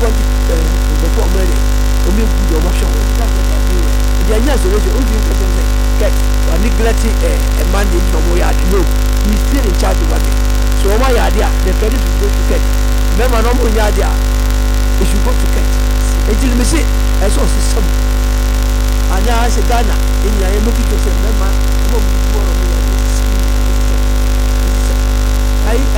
want before money. We good or much. The idea solution. Only get or neglecting a man in from where no, he's still in charge of it. So my idea, the credit should go to get. Remember, no more idea. It should go to get. Until me say, I saw some. And now I say Ghana, in your movie to say, remember, I'm going to go on.